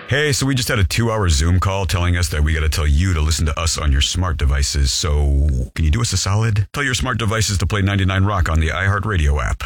Hey, so we just had a 2-hour Zoom call telling us that we got to tell you to listen to us on your smart devices. So can you do us a solid? Tell your smart devices to play 99 Rock on the iHeartRadio app.